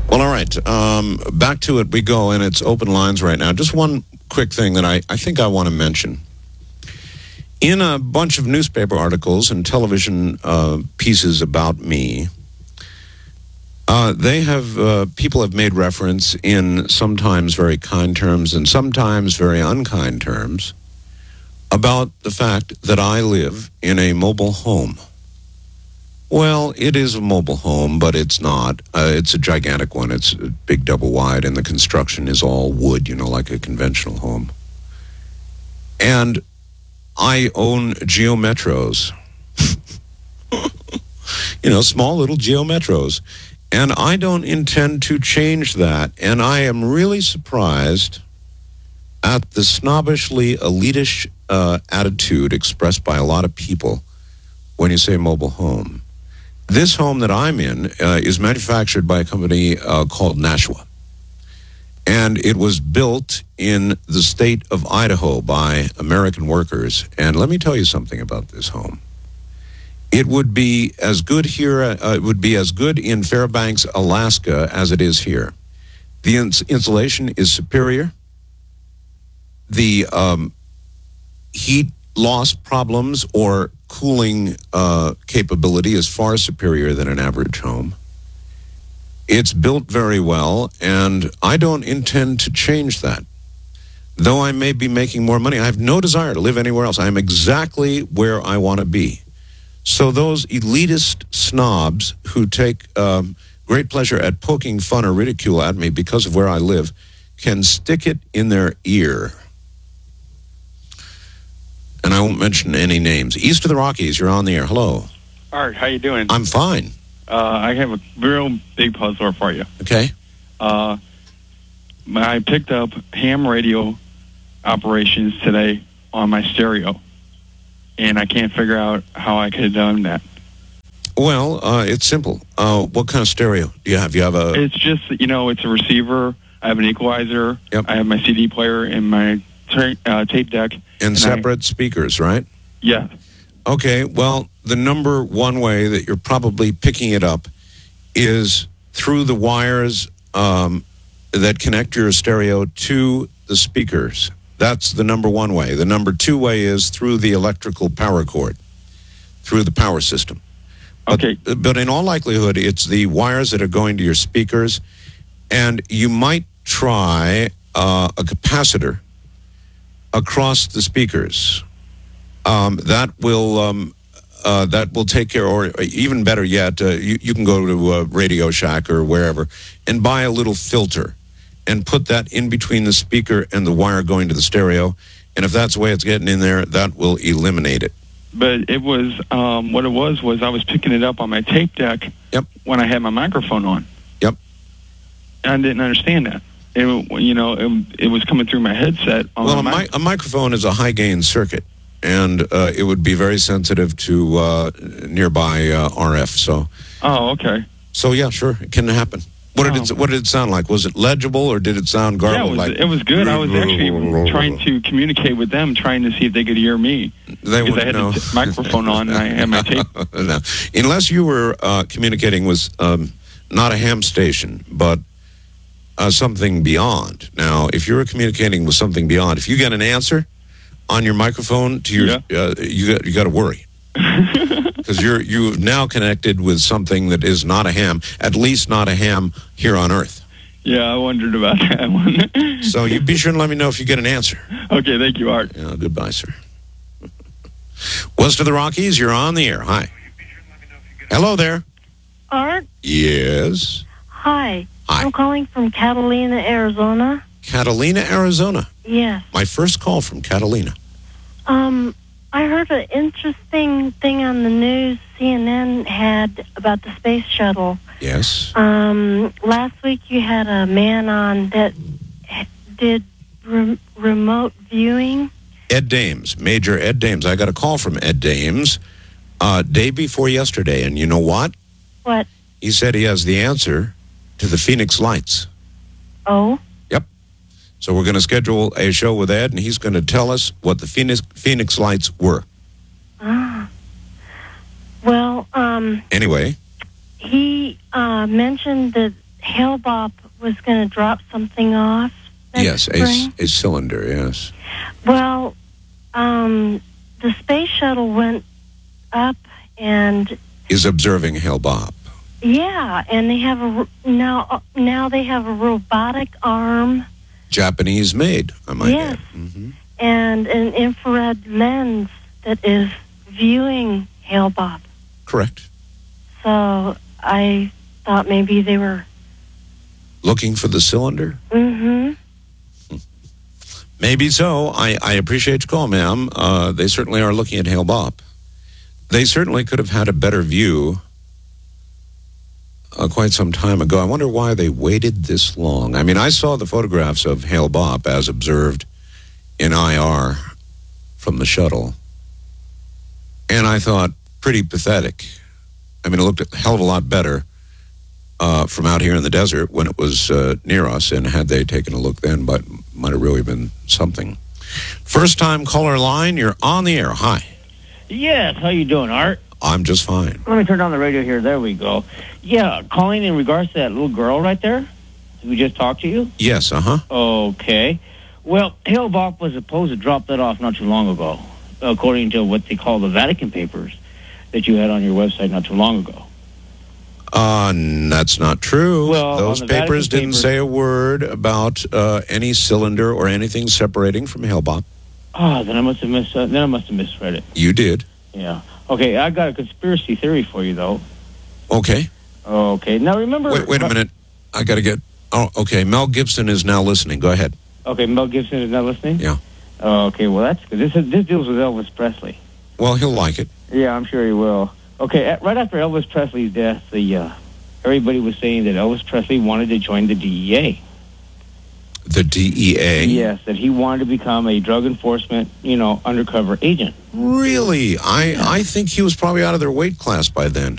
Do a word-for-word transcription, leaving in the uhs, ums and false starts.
Well, all right. Um, back to it we go, and it's open lines right now. Just one quick thing that I, I think I want to mention. In a bunch of newspaper articles and television uh, pieces about me, uh, they have uh, people have made reference in sometimes very kind terms and sometimes very unkind terms about the fact that I live in a mobile home. Well, it is a mobile home, but it's not. Uh, it's a gigantic one. It's a big double wide, and the construction is all wood, you know, like a conventional home. And I own Geo Metros. You know, small little Geo Metros. And I don't intend to change that. And I am really surprised at the snobbishly elitish uh, attitude expressed by a lot of people when you say mobile home. This home that I'm in uh, is manufactured by a company uh, called Nashua. And it was built in the state of Idaho by American workers. And let me tell you something about this home. It would be as good here, uh, it would be as good in Fairbanks, Alaska, as it is here. The ins- insulation is superior. The um, heat loss problems or cooling uh, capability is far superior than an average home. It's built very well, and I don't intend to change that. Though I may be making more money, I have no desire to live anywhere else. I am exactly where I want to be. So those elitist snobs who take um, great pleasure at poking fun or ridicule at me because of where I live can stick it in their ear. And I won't mention any names. East of the Rockies, you're on the air. Hello. Art, how you doing? I'm fine. Uh, I have a real big puzzler for you. Okay. Uh, I picked up ham radio operations today on my stereo, and I can't figure out how I could have done that. Well, uh, it's simple. Uh, what kind of stereo do you have? You have a... It's just, you know, it's a receiver. I have an equalizer. Yep. I have my C D player and my tra- uh, tape deck. And, and separate I, speakers, right? Yeah. Okay, well, the number one way that you're probably picking it up is through the wires um, that connect your stereo to the speakers. That's the number one way. The number two way is through the electrical power cord, through the power system. But, okay. But in all likelihood, it's the wires that are going to your speakers, and you might try uh, a capacitor across the speakers. Um, that will um, uh, that will take care, or even better yet, uh, you, you can go to uh, Radio Shack or wherever and buy a little filter and put that in between the speaker and the wire going to the stereo. And if that's the way it's getting in there, that will eliminate it. But it was, um, what it was, was I was picking it up on my tape deck Yep. when I had my microphone on. Yep. I didn't understand that. It, you know, it, it was coming through my headset. On well, my a, mi- a microphone is a high-gain circuit, and uh, it would be very sensitive to uh, nearby uh, R F. So, oh, okay. So yeah, sure, it can happen. What did oh. it What did it sound like? Was it legible, or did it sound garbled? Yeah, it was, like it was good. I was actually trying to communicate with them, trying to see if they could hear me. They because I had know. the t- microphone on and I had my tape. No. Unless you were uh, communicating with um, not a ham station, but uh, something beyond. Now, if you're communicating with something beyond, if you get an answer on your microphone to your, yeah. uh, you got you got to worry. Because you're you've now connected with something that is not a ham, at least not a ham here on Earth. Yeah, I wondered about that one. So you be sure and let me know if you get an answer. Okay, thank you, Art. Yeah, goodbye, sir. West of the Rockies, you're on the air. Hi. Hello there. Art? Yes. Hi. Hi. I'm calling from Catalina, Arizona. Catalina, Arizona. Yes. My first call from Catalina. Um, I heard an interesting thing on the news C N N had about the space shuttle. Yes. Um, last week you had a man on that did re- remote viewing. Ed Dames, Major Ed Dames. I got a call from Ed Dames uh, day before yesterday, and you know what? What? He said he has the answer to the Phoenix Lights. Oh? Yep. So we're going to schedule a show with Ed, and he's going to tell us what the Phoenix Phoenix Lights were. Ah. Well, um... Anyway. He uh, mentioned that Hale-Bopp was going to drop something off next Yes, a, spring. a cylinder, yes. Well, um, the space shuttle went up, and Is observing Hale-Bopp. yeah, and they have a ro- now now they have a robotic arm Japanese made, I might Yes. add. Mm-hmm. and an infrared lens that is viewing Hale-Bopp. Correct. So I thought maybe they were. Looking for the cylinder? Mm-hmm. Maybe so. I, I appreciate your call, ma'am. Uh, they certainly are looking at Hale-Bopp. They certainly could have had a better view uh, quite some time ago. I wonder why they waited this long. I mean, I saw the photographs of Hale-Bopp as observed in I R from the shuttle, and I thought, pretty pathetic. I mean, it looked a hell of a lot better uh, from out here in the desert when it was uh, near us, and had they taken a look then, but might have really been something. First time caller line, you're on the air. Hi. Yes, how you doing, Art? I'm just fine. Let me turn on the radio here. There we go. Yeah, calling in regards to that little girl right there who just talked to you? Yes, uh-huh. Okay. Well, Hale-Bopp was supposed to drop that off not too long ago, according to what they call the Vatican papers that you had on your website not too long ago. Uh, that's not true. Well, Those on the papers Vatican didn't papers- say a word about uh, any cylinder or anything separating from Hale-Bopp. Ah, then I must have mis- uh, then I must have misread it. You did. Yeah. Okay, I got a conspiracy theory for you, though. Okay. Okay. Now, remember... Wait, wait a minute. I got to get... Oh, okay. Mel Gibson is now listening. Go ahead. Okay, Mel Gibson is not listening? Yeah. Oh, okay, well, that's good. This, is, this deals with Elvis Presley. Well, he'll like it. Yeah, I'm sure he will. Okay, at, right after Elvis Presley's death, the uh, everybody was saying that Elvis Presley wanted to join the D E A. The D E A? Yes, that he wanted to become a drug enforcement, you know, undercover agent. Really? I, I think he was probably out of their weight class by then.